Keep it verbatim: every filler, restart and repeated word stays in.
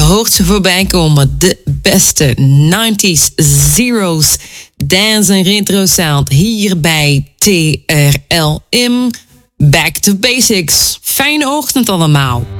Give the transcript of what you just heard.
hoort ze voorbij komen. De beste nineties zeros, dance en retro sound. Hier bij T R L M. Back to Basics. Fijne ochtend allemaal.